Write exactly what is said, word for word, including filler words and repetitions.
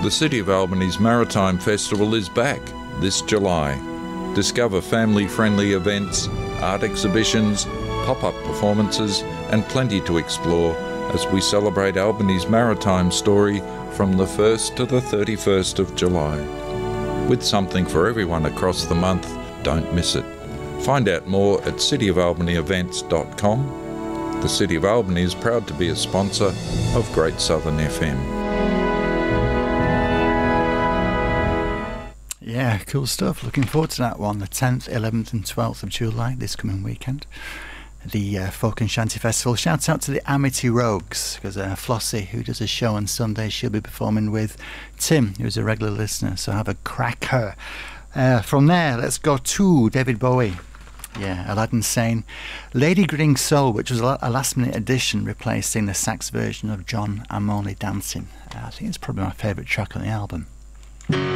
The City of Albany's Maritime Festival is back this July. Discover family-friendly events, art exhibitions, pop-up performances and plenty to explore as we celebrate Albany's maritime story from the first to the thirty-first of July. With something for everyone across the month, don't miss it. Find out more at city of albany events dot com. The City of Albany is proud to be a sponsor of Great Southern F M. Yeah, cool stuff. Looking forward to that one. The tenth, eleventh and twelfth of July, this coming weekend. The uh, Folk and Shanty Festival. Shout out to the Amity Rogues, because uh, Flossie, who does a show on Sunday, she'll be performing with Tim, who's a regular listener, so have a cracker. Uh, from there, let's go to David Bowie. Yeah, Aladdin Sane. Lady Grinning Soul, which was a last minute addition, replacing the sax version of John I'm Only Dancing. Uh, I think it's probably my favourite track on the album.